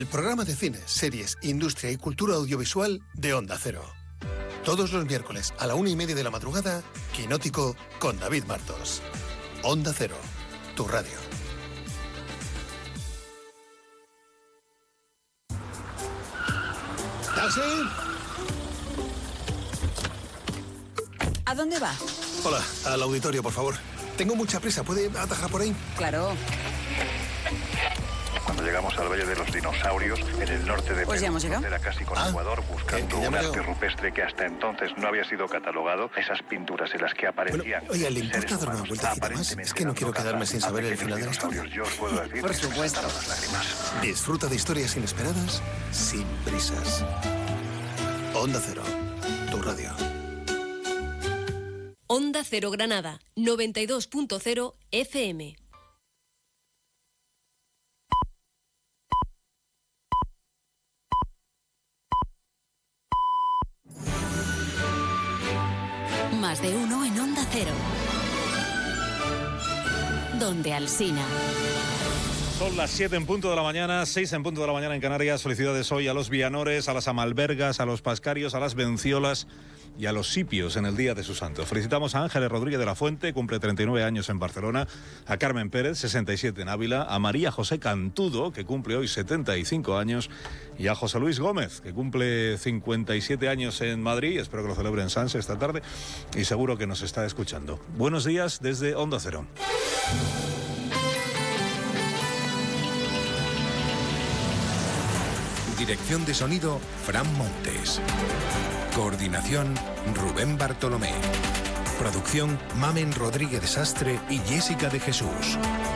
El programa de cine, series, industria y cultura audiovisual de Onda Cero. Todos los miércoles a la 1:30 de la madrugada, Quinótico con David Martos. Onda Cero, tu radio. ¿Taxi? ¿A dónde va? Hola, al auditorio, por favor. Tengo mucha prisa, ¿puede atajar por ahí? Claro. Cuando llegamos al Valle de los Dinosaurios, en el norte de Pues ya hemos llegado. era casi con Ecuador, buscando que ya un me arte veo. rupestre que hasta entonces no había sido catalogado, esas pinturas en las que aparecían. Bueno, oiga, ¿le importa seres dar una humanos vueltecita más? aparentemente Es que no quiero dando quedarme caza sin a saber el pequeños final de la historia. dinosaurios. Yo os puedo decir Por que se me supuesto. saltaron las lágrimas. Disfruta de historias inesperadas sin prisas. Onda Cero, tu radio. Onda Cero Granada, 92.0 FM. Más de uno en Onda Cero. Donde Alsina. Son las 7 en punto de la mañana, 6 en punto de la mañana en Canarias. Felicidades hoy a los Vianores, a las Amalbergas, a los Pascarios, a las Benciolas y a los Sipios en el Día de su Santo. Felicitamos a Ángeles Rodríguez de la Fuente, cumple 39 años en Barcelona, a Carmen Pérez, 67 en Ávila, a María José Cantudo, que cumple hoy 75 años, y a José Luis Gómez, que cumple 57 años en Madrid. Espero que lo celebre en Sanse esta tarde y seguro que nos está escuchando. Buenos días desde Onda Cero. Dirección de sonido, Fran Montes. Coordinación, Rubén Bartolomé. Producción, Mamen Rodríguez Sastre y Jessica de Jesús.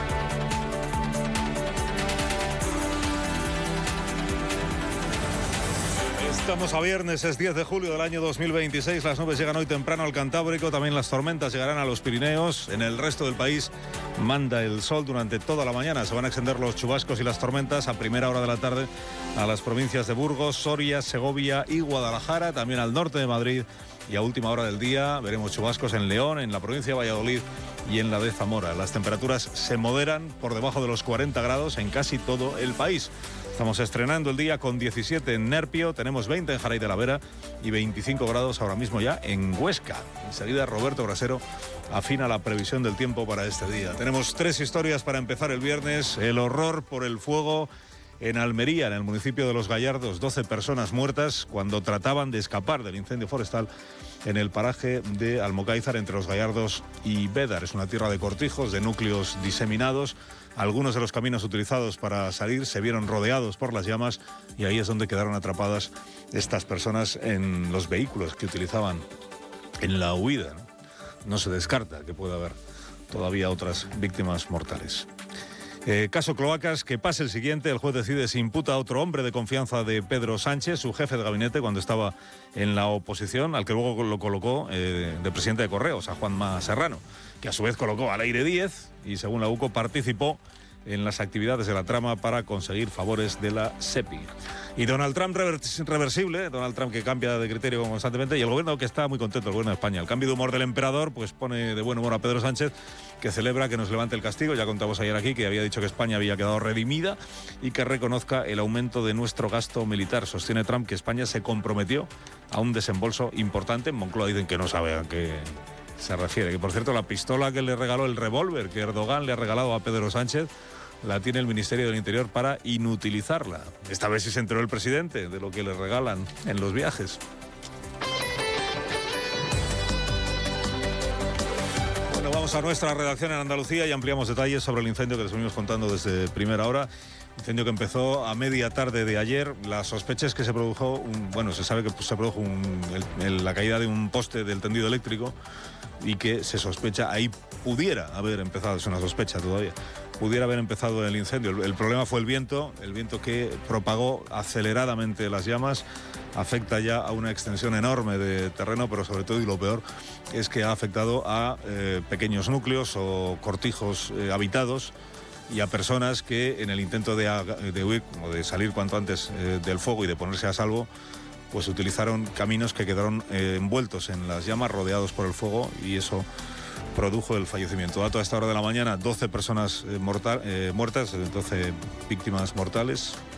Estamos a viernes, es 10 de julio del año 2026. Las nubes llegan hoy temprano al Cantábrico, también las tormentas llegarán a los Pirineos. En el resto del país manda el sol durante toda la mañana. Se van a extender los chubascos y las tormentas a primera hora de la tarde a las provincias de Burgos, Soria, Segovia y Guadalajara, también al norte de Madrid. Y a última hora del día veremos chubascos en León, en la provincia de Valladolid y en la de Zamora. Las temperaturas se moderan por debajo de los 40 grados en casi todo el país. Estamos estrenando el día con 17 en Nerpio, tenemos 20 en Jaray de la Vera y 25 grados ahora mismo ya en Huesca. Enseguida Roberto Brasero afina la previsión del tiempo para este día. Tenemos 3 historias para empezar el viernes. El horror por el fuego en Almería, en el municipio de Los Gallardos. 12 personas muertas cuando trataban de escapar del incendio forestal en el paraje de Almocáizar, entre Los Gallardos y Bédar. Es una tierra de cortijos, de núcleos diseminados. Algunos de los caminos utilizados para salir se vieron rodeados por las llamas y ahí es donde quedaron atrapadas estas personas en los vehículos que utilizaban en la huida, ¿no? No se descarta que pueda haber todavía otras víctimas mortales. Caso Cloacas, que pase el siguiente. El juez decide si imputa a otro hombre de confianza de Pedro Sánchez, su jefe de gabinete cuando estaba en la oposición, al que luego lo colocó de presidente de Correos, a Juanma Serrano, que a su vez colocó al Leire Díez y, según la UCO, participó en las actividades de la trama para conseguir favores de la SEPI. Y Donald Trump reversible, Donald Trump que cambia de criterio constantemente, y el gobierno que está muy contento, el gobierno de España. El cambio de humor del emperador pues pone de buen humor a Pedro Sánchez, que celebra que nos levante el castigo. Ya contamos ayer aquí que había dicho que España había quedado redimida y que reconozca el aumento de nuestro gasto militar. Sostiene Trump que España se comprometió a un desembolso importante. En Moncloa dicen que no sabe a qué se refiere. Que, por cierto, la pistola que le regaló, el revólver que Erdogan le ha regalado a Pedro Sánchez, la tiene el Ministerio del Interior para inutilizarla. Esta vez sí se enteró el presidente de lo que le regalan en los viajes. Bueno, vamos a nuestra redacción en Andalucía y ampliamos detalles sobre el incendio que les venimos contando desde primera hora. Incendio que empezó a media tarde de ayer. La sospecha es que se produjo, se sabe que se produjo la caída de un poste del tendido eléctrico y que se sospecha, ahí pudiera haber empezado, es una sospecha todavía, pudiera haber empezado el incendio. El problema fue el viento que propagó aceleradamente las llamas, afecta ya a una extensión enorme de terreno, pero sobre todo, y lo peor, es que ha afectado a pequeños núcleos o cortijos habitados y a personas que en el intento de huir o de salir cuanto antes del fuego y de ponerse a salvo, pues utilizaron caminos que quedaron envueltos en las llamas, rodeados por el fuego, y eso produjo el fallecimiento. A toda esta hora de la mañana, 12 personas muertas, 12 víctimas mortales.